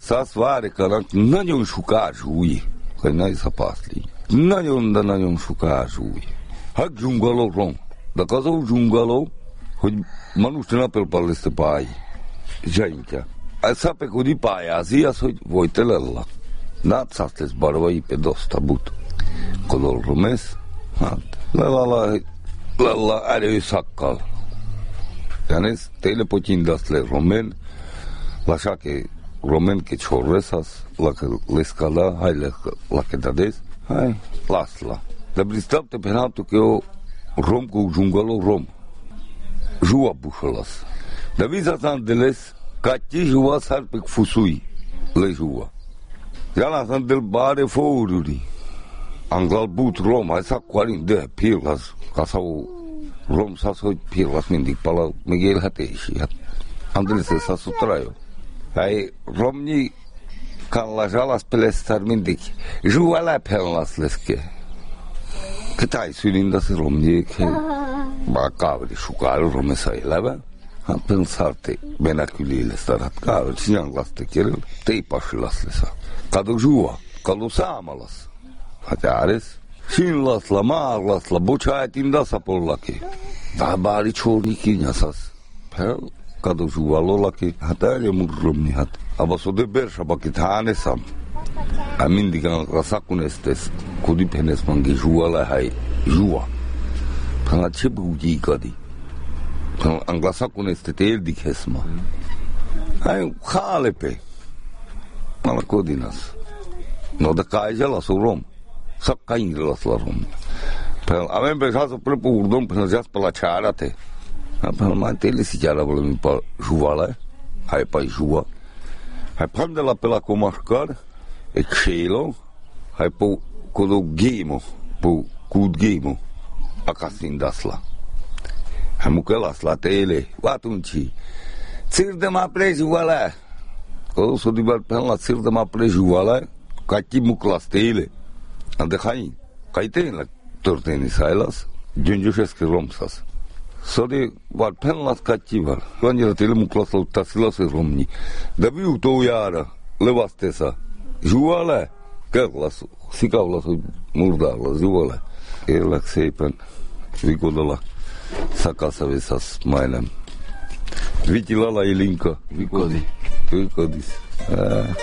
szás várikanak nagyon sokáig új, hogy ne is a pászli. Nagyon sokáig új. Hát dzsungaló rom. De kazó dzsungaló, hogy manusni napelpal este pály. Zsaintja. A szapek, hogy pályázi, az, hogy vojtelella. Nát szásztesz barvai pe dosta but. Kodol romesz, hát lella erőszakkal. Jánész, tényleg potyindasz le romen, lasake romen ke csorveszaz, leszkala, hai lake dades, hai lasla. De представте пеналто ке о ром ко джунгало ром. Жуа бушалас. Да визасан делес кати жуа сар пек фусуи ле жуа. Яна сан дел баре фоурури. Англал бут ром айса кварин де пилас касау ром сасо пилас миндик пала мигел хатеши. Анделес сасу траю. Ай ромни кан лажалас пелестар миндик. Жуа ла пелнас леске. Câtai sulinda se romnie che ba cavoli su caro rome sai leva a pensarte benaculile starat caro sian laste chiar te pașlas lesa cado jua calo samalas hatares sin las la mar las la bocha tinda sa pollaki da bari chorni kinyasas per cado jua lola che hatale murromni hat abaso de bersha bakitane sam Amin digan rasakun estes kodi penes mangi juala hai jua. Panga chebu ji kadi. Panga anglasakun este tel dikhesma. Hai khalepe. Mala kodinas. No da kaijala sorom. Sakkain las la rom. Panga amen besaso prepo urdom panga jas pala charate. Panga ma tele si jara volemi pa juala. Hai pa jua. Hai pandela pela comarcar. E cielo, hai po codo gemo, po cud gemo, acasin dasla. Hai mukelas la tele, atunci, țir de ma prejuala. Codo so di bal pen la țir de ma prejuala, cati muclas tele. Ande hai, caite la torteni sailas, junjușesc romsas. So di bal pen la cati bal. Quando la tele muclas la tasila se romni. Da viu to iara, levastesa. Juala, kerlas, sikavlas, murdavlas, juala. Kérlek szépen, Vigodola, szakaszavészász majdnem. Viti lala ilinka. Vikodis.